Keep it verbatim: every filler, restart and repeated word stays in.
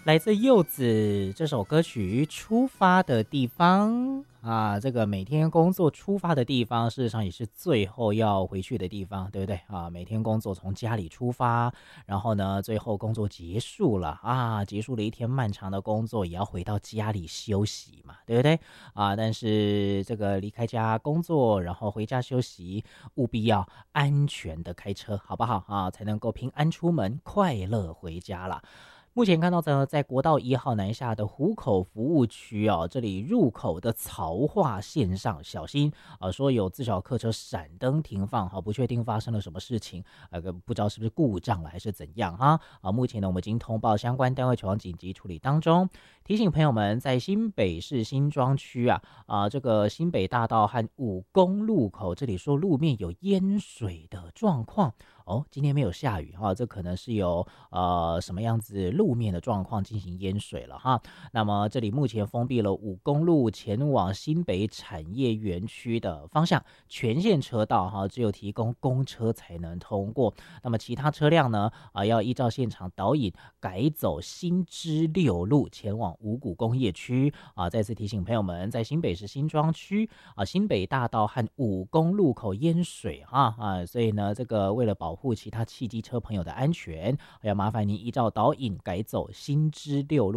来自柚子这首歌曲《出发的地方》啊，这个每天工作出发的地方，事实上也是最后要回去的地方，对不对啊？每天工作从家里出发，然后呢，最后工作结束了啊，结束了一天漫长的工作，也要回到家里休息嘛，对不对啊？但是这个离开家工作，然后回家休息，务必要安全的开车，好不好啊？才能够平安出门，快乐回家啦。目前看到的，在国道一号南下的湖口服务区哦，这里入口的曹化线上小心啊，说有自小客车闪灯停放，好，不确定发生了什么事情，呃，不知道是不是故障了还是怎样哈啊。目前呢，我们已经通报相关单位前往紧急处理当中，提醒朋友们，在新北市新庄区啊啊，这个新北大道和武功路口这里说路面有淹水的状况。哦，今天没有下雨哈，这可能是有呃什么样子路面的状况进行淹水了哈。那么这里目前封闭了五公路前往新北产业园区的方向，全线车道哈，只有提供公车才能通过。那么其他车辆呢啊、呃，要依照现场导引改走新支六路前往五股工业区啊。再次提醒朋友们，在新北市新庄区啊，新北大道和五公路口淹水哈啊，所以呢，这个为了保护其他汽机车朋友的安全，要麻烦您依照导引改走新支六路。